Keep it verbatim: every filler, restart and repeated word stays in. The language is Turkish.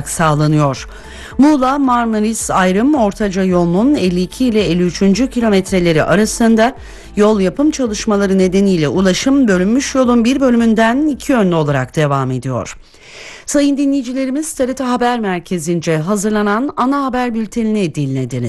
sağlanıyor. Muğla Marmaris ayrım Ortaca yolunun elli iki ile elli üçüncü kilometreleri arasında yol yapım çalışmaları nedeniyle ulaşım bölünmüş yolun bir bölümünden iki yönlü olarak devam ediyor. Sayın dinleyicilerimiz, T R T Haber Merkezi'nce hazırlanan ana haber bültenini dinlediniz.